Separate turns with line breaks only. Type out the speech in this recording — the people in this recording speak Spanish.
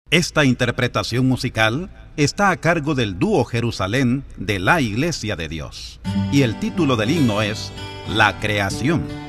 Esta interpretación musical está a cargo del dúo Jerusalén de la Iglesia de Dios. Y el título del himno es La Creación.